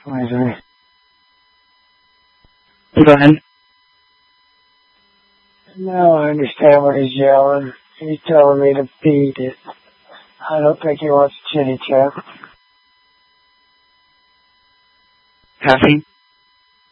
Wait a minute. Go ahead. Now I understand what he's yelling. He's telling me to beat it. I don't think he wants chitty chat. Passing.